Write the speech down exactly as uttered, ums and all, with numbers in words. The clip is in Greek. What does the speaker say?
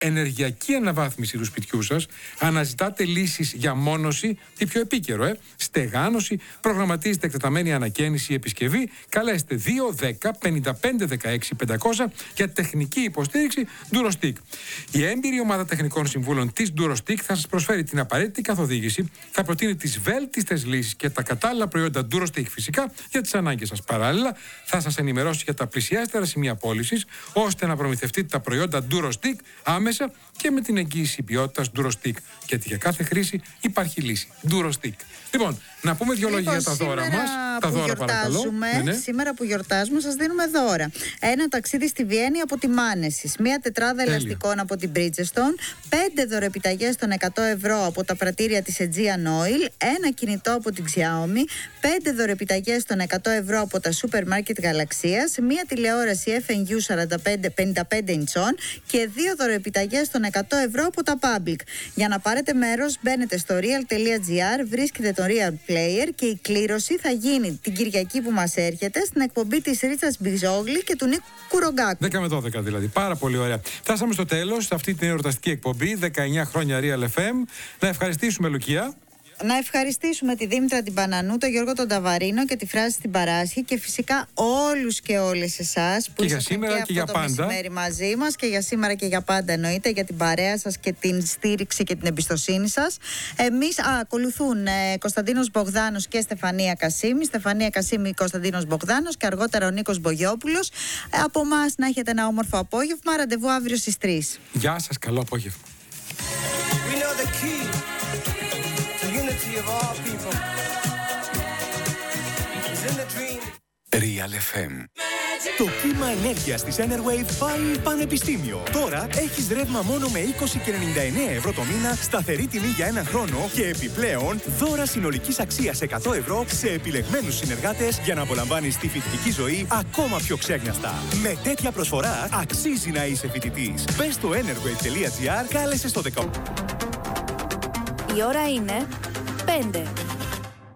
ενεργειακή αναβάθμιση του σπιτιού σας, αναζητάτε λύσεις για μόνωση, τι πιο επίκαιρο, ε, στεγάνωση, προγραμματίζετε εκτεταμένη ανακαίνιση ή επισκευή, καλέστε δύο δέκα πενήντα πέντε δεκαέξι πεντακόσια για τεχνική υποστήριξη Durostick. Η έμπειρη ομάδα τεχνικών συμβούλων της Durostick θα σας προσφέρει την απαραίτητη καθοδήγηση, θα προτείνει τις βέλτιστες λύσεις και τα κατάλληλα προϊόντα Durostick φυσικά για τις ανάγκες σας. Παράλληλα, θα σας ενημερώσει για τα πλησιέστερα σημεία πώλησης, ώστε να προμηθευτείτε τα προϊόντα Durostick άμεσα και με την εγγύηση ποιότητας Durostick. Γιατί για κάθε χρήση υπάρχει λύση. Durostick. Λοιπόν, να πούμε δύο λόγια για τα δώρα μας. Τα δώρα, παρακαλώ. Ναι, ναι. Σήμερα που γιορτάζουμε, σας δίνουμε δώρα. Ένα ταξίδι στη Βιέννη από τη Μάνεσης, μία τετράδα Τέλεια. ελαστικών από την Bridgestone, πέντε δωρεπιταγές των εκατό ευρώ από τα πρατήρια της Aegean Oil, ένα κινητό από την Xiaomi, πέντε δωρεπιταγές των εκατό ευρώ από τα σούπερ μάρκετ Γαλαξίας, μία τηλεόραση εφ εν γιου σαράντα πέντε πενήντα πέντε ιντσών και δύο δωρεπιταγές των εκατό ευρώ από τα Public. Για να πάρετε μέρος, μπαίνετε στο real τελεία gr, βρίσκετε το Real Player και η κλήρωση θα γίνει την Κυριακή που μας έρχεται στην εκπομπή της Ρίτσας Μπιζόγλη και του Νίκου Κουρογκάκου. δέκα με δώδεκα δηλαδή. Πάρα πολύ ωραία. Φτάσαμε στο τέλος σε αυτή την εορταστική εκπομπή, δεκαεννιά χρόνια Real εφ εμ. Να ευχαριστήσουμε, Λουκία. Να ευχαριστήσουμε τη Δήμητρα την Πανανού, τον Γιώργο τον Ταβαρίνο και τη Φράση την Παράσχη και φυσικά όλους και όλες εσάς που για σήμερα και, και για πάντα μαζί μας και για σήμερα και για πάντα εννοείται, για την παρέα σας και την στήριξη και την εμπιστοσύνη σας. Εμείς α, ακολουθούν ε, Κωνσταντίνος Μπογδάνος και Στεφανία Κασίμη, Στεφανία Κασίμη, Κωνσταντίνος Μπογδάνος και αργότερα ο Νίκος Μπογιόπουλος. Ε, από εμάς να έχετε ένα όμορφο απόγευμα, ραντεβού αύριο στις τρεις. Γεια σας, καλό απόγευμα. Of all people. Real εφ εμ. Το κύμα ενέργειας της Enerwave πάει πανεπιστήμιο. Τώρα έχεις ρεύμα μόνο με είκοσι και ενενήντα εννέα ευρώ το μήνα, σταθερή τιμή για ένα χρόνο και επιπλέον δώρα συνολικής αξίας εκατό ευρώ σε επιλεγμένους συνεργάτες για να απολαμβάνεις τη φοιτητική ζωή ακόμα πιο ξέγναστα. Με τέτοια προσφορά αξίζει να είσαι φοιτητής. Μπες στο enerwave τελεία gr, κάλεσε στο δεκαοκτώ. Η ώρα είναι πέντε.